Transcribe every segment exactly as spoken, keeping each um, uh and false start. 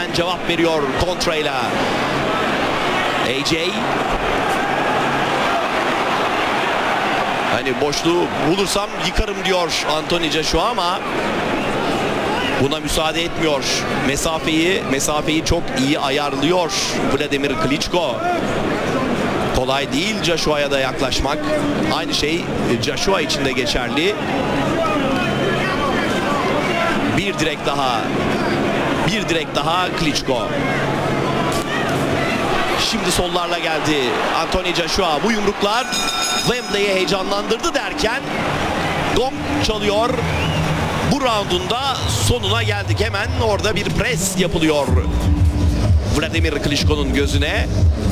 hemen cevap veriyor kontrayla. A J. Hani boşluğu bulursam yıkarım diyor Anthony Joshua ama buna müsaade etmiyor. Mesafeyi, mesafeyi çok iyi ayarlıyor Vladimir Klitschko. Kolay değil Joshua'ya da yaklaşmak. Aynı şey Joshua için de geçerli. Bir direk daha. Bir direk daha Klitschko. Şimdi sollarla geldi Anthony Joshua. Bu yumruklar Wembley'i heyecanlandırdı derken gong çalıyor. Bu roundun da sonuna geldik. Hemen orada bir pres yapılıyor Vladimir Klitschko'nun gözüne.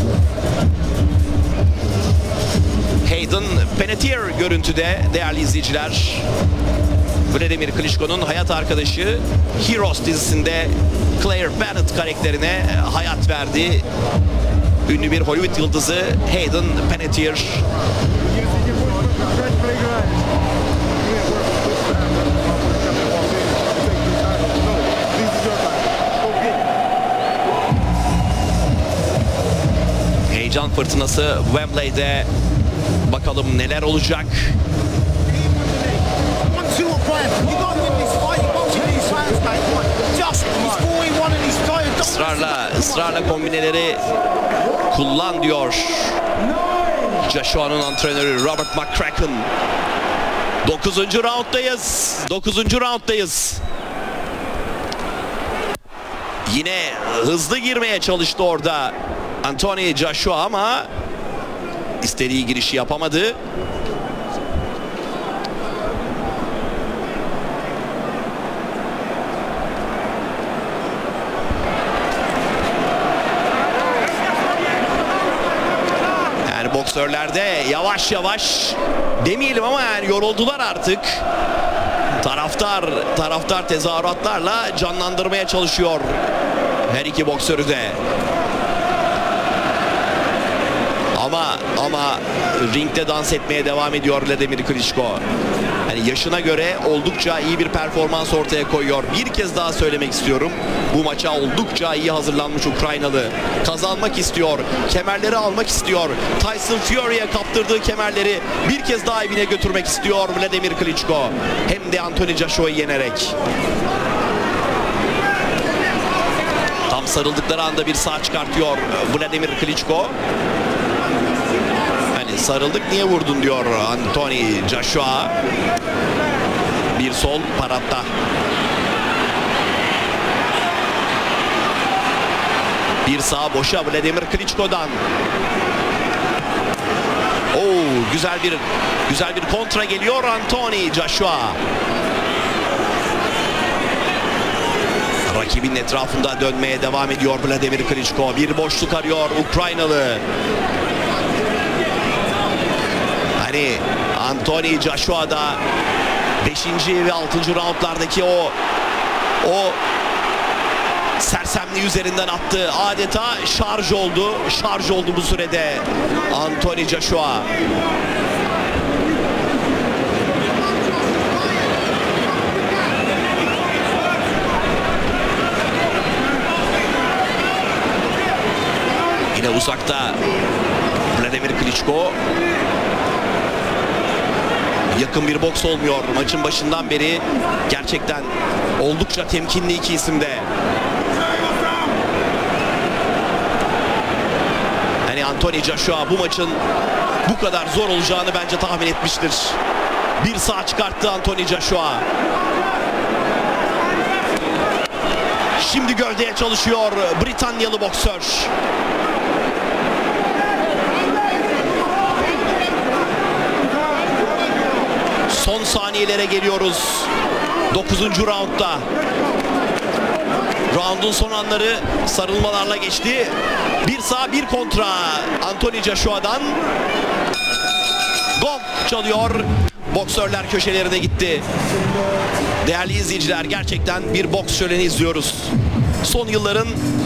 Hayden Panettiere görüntüde değerli izleyiciler. Vladimir Klitschko'nun hayat arkadaşı, Heroes dizisinde Claire Bennett karakterine hayat verdi. Ünlü bir Hollywood yıldızı Hayden Panettiere. Heyecan fırtınası Wembley'de. Bakalım neler olacak. Israrla, ısrarla kombineleri kullan diyor Joshua'nın antrenörü Robert McCracken. dokuzuncu rounddayız. dokuzuncu rounddayız. Yine hızlı girmeye çalıştı orada Anthony Joshua ama istediği girişi yapamadı. Yani boksörlerde yavaş yavaş demeyelim ama yani yoruldular artık. Taraftar, taraftar tezahüratlarla canlandırmaya çalışıyor her iki boksörü de. Ama ama ringde dans etmeye devam ediyor Vladimir Klitschko. Yani yaşına göre oldukça iyi bir performans ortaya koyuyor. Bir kez daha söylemek istiyorum. Bu maça oldukça iyi hazırlanmış Ukraynalı. Kazanmak istiyor. Kemerleri almak istiyor. Tyson Fury'ye kaptırdığı kemerleri bir kez daha evine götürmek istiyor Vladimir Klitschko. Hem de Anthony Joshua'yı yenerek. Tam sarıldıkları anda bir sağ çıkartıyor Vladimir Klitschko. Sarıldık niye vurdun diyor Anthony Joshua. Bir sol paratta. Bir sağ boşa Vladimir Klitschko'dan. Oo, güzel bir güzel bir kontra geliyor Anthony Joshua. Rakibinin etrafında dönmeye devam ediyor Vladimir Klitschko. Bir boşluk arıyor Ukraynalı. Hani Anthony Joshua da beşinci ve altıncı roundlardaki o o sersemliği üzerinden attı. Adeta şarj oldu. Şarj oldu bu sürede Anthony Joshua. Yine uzakta Vladimir Klitschko. Yakın bir boks olmuyor. Maçın başından beri gerçekten oldukça temkinli iki isim de. Yani Anthony Joshua bu maçın bu kadar zor olacağını bence tahmin etmiştir. Bir sağ çıkarttı Anthony Joshua. Şimdi gövdeye çalışıyor Britanyalı boksör. Son saniyelere geliyoruz. dokuzuncu roundda. Roundun son anları sarılmalarla geçti. Bir sağ bir kontra Anthony Joshua'dan. Gong çalıyor. Boksörler köşelerine gitti. Değerli izleyiciler, gerçekten bir boks şöleni izliyoruz. Son yılların